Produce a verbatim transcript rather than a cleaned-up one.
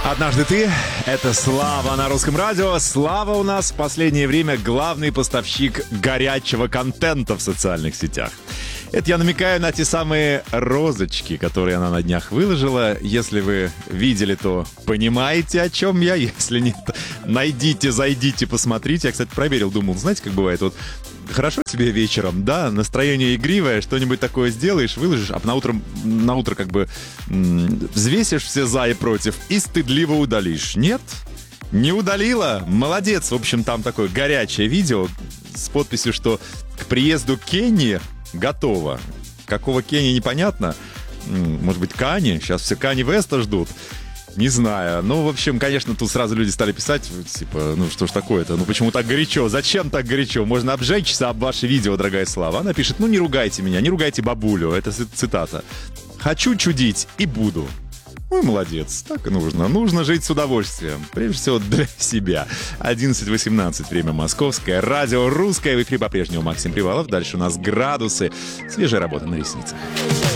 «Однажды ты» — это Слава на Русском радио. Слава у нас в последнее время главный поставщик горячего контента в социальных сетях. Это я намекаю на те самые розочки, которые она на днях выложила. Если вы видели, то понимаете, о чем я. Если нет, найдите, зайдите, посмотрите. Я, кстати, проверил, думал, знаете, как бывает, вот хорошо тебе вечером, да, настроение игривое, что-нибудь такое сделаешь, выложишь, а на утро, на утро как бы м- взвесишь все за и против и стыдливо удалишь. Нет? Не удалила? Молодец. В общем, там такое горячее видео с подписью, что к приезду Кенни готово. Какого Кенни, непонятно. Может быть, Кани? Сейчас все Кани Веста ждут. Не знаю. Ну, в общем, конечно, тут сразу люди стали писать, типа, ну что ж такое-то? Ну почему так горячо? Зачем так горячо? Можно обжечься об ваше видео, дорогая Слава. Она пишет, ну не ругайте меня, не ругайте бабулю. Это цитата. Хочу чудить и буду. Ой, молодец, так и нужно. Нужно жить с удовольствием. Прежде всего для себя. одиннадцать восемнадцать, время московское. Радио «Русское». В эфире по-прежнему Максим Привалов. Дальше у нас градусы. Свежая работа на ресницах.